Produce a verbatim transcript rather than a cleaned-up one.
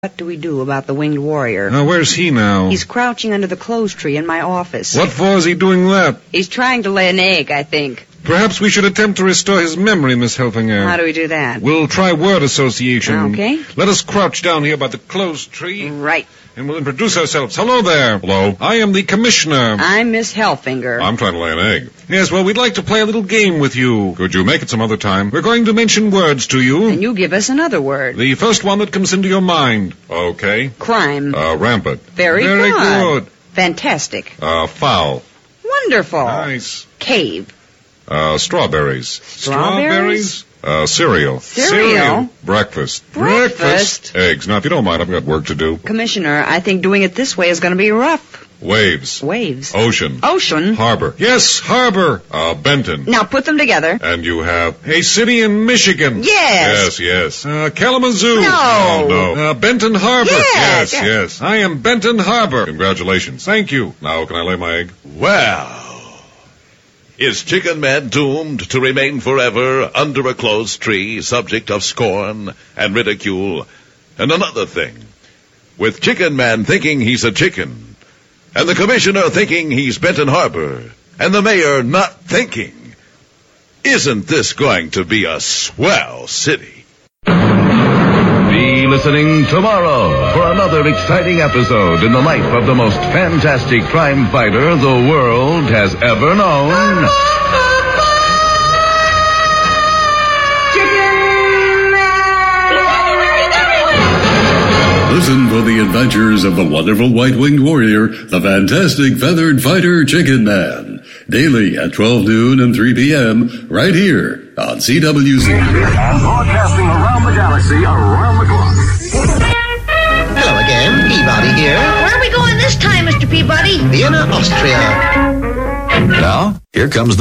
What do we do about the winged warrior? Now, where's he now? He's crouching under the clothes tree in my office. What for is he doing that? He's trying to lay an egg, I think. Perhaps we should attempt to restore his memory, Miss Helfinger. How do we do that? We'll try word association. Okay. Let us crouch down here by the clothes tree. Right. And we'll introduce ourselves. Hello there. Hello. I am the commissioner. I'm Miss Helfinger. I'm trying to lay an egg. Yes, well, we'd like to play a little game with you. Could you make it some other time? We're going to mention words to you. And you give us another word. The first one that comes into your mind. Okay. Crime. Uh, rampant. Very, Very good. good. Fantastic. Uh, foul. Wonderful. Nice. Cave. Uh, strawberries. Strawberries? Uh, cereal. Cereal? Breakfast. Breakfast? Eggs. Now, if you don't mind, I've got work to do. Commissioner, I think doing it this way is going to be rough. Waves. Waves. Ocean. Ocean. Harbor. Yes, harbor. Uh, Benton. Now put them together. And you have a city in Michigan. Yes. Yes, yes. Uh, Kalamazoo. No. Oh, no. Uh, Benton Harbor. Yes, yes, yes. yes. I am Benton Harbor. Congratulations. Thank you. Now, can I lay my egg? Well, is Chicken Man doomed to remain forever under a closed tree, subject of scorn and ridicule? And another thing, with Chicken Man thinking he's a chicken, and the commissioner thinking he's Benton Harbor, and the mayor not thinking, isn't this going to be a swell city? Be listening tomorrow for another exciting episode in the life of the most fantastic crime fighter the world has ever known. Listen for the adventures of the wonderful white-winged warrior, the fantastic feathered fighter Chicken Man. Daily at twelve noon and three p.m. right here on C W Z. And broadcasting around the galaxy, around the clock. Hello again, Peabody here. Where are we going this time, Mister Peabody? Vienna, Austria. Now, here comes the